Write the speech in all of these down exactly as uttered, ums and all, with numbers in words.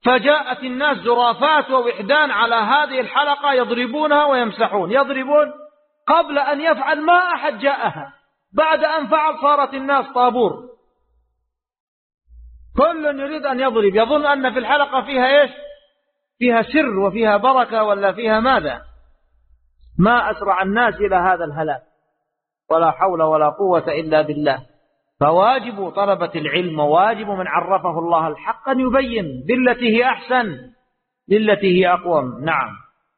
فجاءت الناس زرافات ووحدان على هذه الحلقة يضربونها ويمسحون، يضربون قبل أن يفعل ما أحد جاءها، بعد أن فعل صارت الناس طابور، كل يريد أن يضرب، يظن أن في الحلقة فيها إيش؟ فيها سر وفيها بركة ولا فيها ماذا؟ ما أسرع الناس إلى هذا الهلاك، ولا حول ولا قوة إلا بالله. فواجب طلبة العلم وواجب من عرفه الله الحق أن يبين بالتي هي أحسن بالتي هي أقوم. نعم.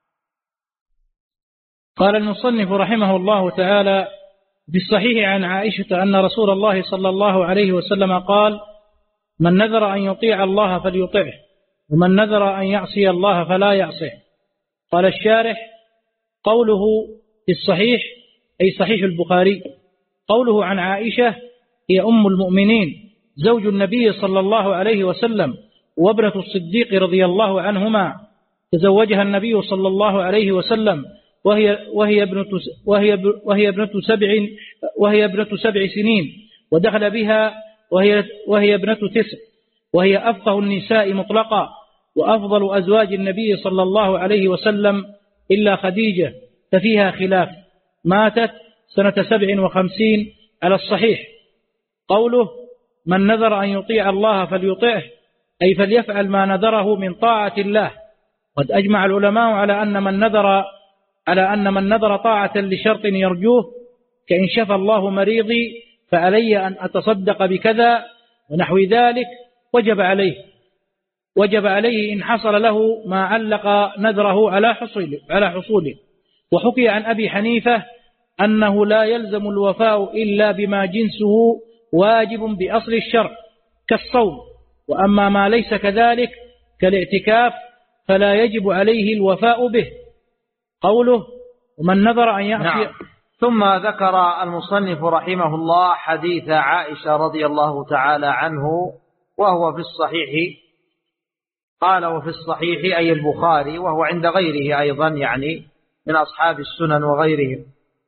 قال المصنف رحمه الله تعالى: في الصحيح عن عائشة أن رسول الله صلى الله عليه وسلم قال: من نذر أن يطيع الله فليطعه، ومن نذر أن يعصي الله فلا يعصيه. قال الشارح: قوله في الصحيح أي صحيح البخاري. قوله عن عائشة هي أم المؤمنين زوج النبي صلى الله عليه وسلم وابنة الصديق رضي الله عنهما، تزوجها النبي صلى الله عليه وسلم وهي وهي ابنة وهي وهي ابنة سبع وهي ابنة سبع سنين، ودخل بها وهي وهي ابنة تسع، وهي أفقه النساء مطلقا وأفضل أزواج النبي صلى الله عليه وسلم إلا خديجة ففيها خلاف، ماتت سنة سبع وخمسين على الصحيح. قوله من نذر أن يطيع الله فليطعه أي فليفعل ما نذره من طاعة الله. قد أجمع العلماء على أن من نذر على أن من نذر طاعة لشرط يرجوه كإن شفى الله مريضي فعلي أن أتصدق بكذا ونحو ذلك وجب عليه وجب عليه إن حصل له ما علق نذره على حصوله على حصوله. وحكي عن أبي حنيفة أنه لا يلزم الوفاء إلا بما جنسه واجب بأصل الشرع كالصوم، وأما ما ليس كذلك كالاعتكاف فلا يجب عليه الوفاء به. قوله ومن نذر أن يعصي. نعم. ثم ذكر المصنف رحمه الله حديث عائشة رضي الله تعالى عنه وهو في الصحيح. قال وفي الصحيح أي البخاري، وهو عند غيره أيضا يعني من أصحاب السنن وغيرهم.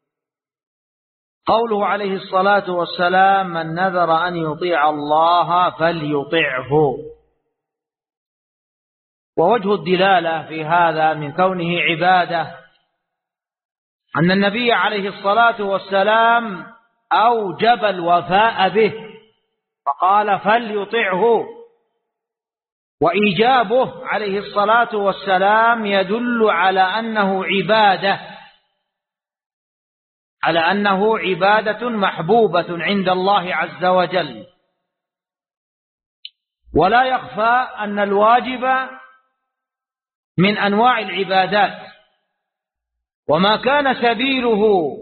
قوله عليه الصلاة والسلام من نذر أن يطيع الله فليطعه. ووجه الدلالة في هذا من كونه عبادة أن النبي عليه الصلاة والسلام أوجب الوفاء به فقال فليطعه، وإيجابه عليه الصلاة والسلام يدل على أنه عبادة على أنه عبادة محبوبة عند الله عز وجل. ولا يخفى أن الواجب من أنواع العبادات، وما كان سبيله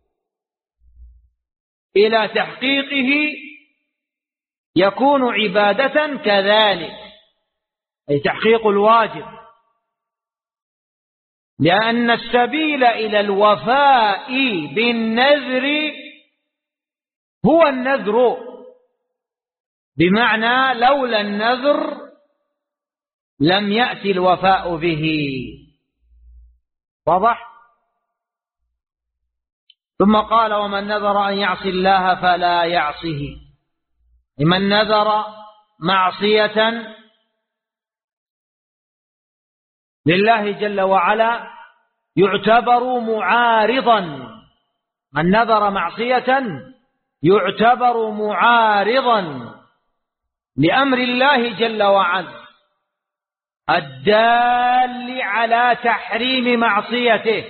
إلى تحقيقه يكون عبادة كذلك، أي تحقيق الواجب، لأن السبيل إلى الوفاء بالنذر هو النذر، بمعنى لولا النذر لم يأتي الوفاء به. واضح؟ ثم قال ومن نذر أن يعصي الله فلا يعصه. من نذر معصية لله جل وعلا يعتبر معارضا، من نذر معصية يعتبر معارضا لأمر الله جل وعلا الدال على تحريم معصيته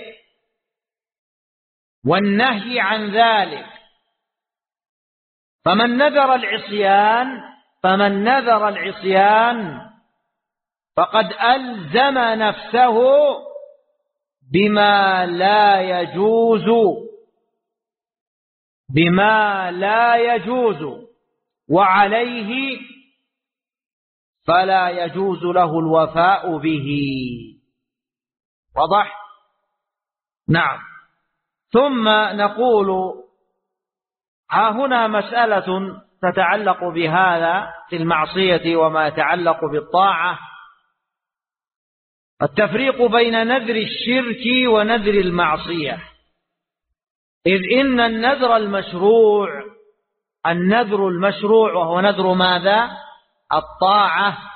والنهي عن ذلك. فمن نذر العصيان فمن نذر العصيان فقد ألزم نفسه بما لا يجوز بما لا يجوز وعليه فلا يجوز له الوفاء به. واضح؟ نعم. ثم نقول ها هنا مسألة تتعلق بهذا في المعصية وما يتعلق بالطاعة، التفريق بين نذر الشرك ونذر المعصية. إذ إن النذر المشروع النذر المشروع وهو نذر ماذا؟ الطاعة،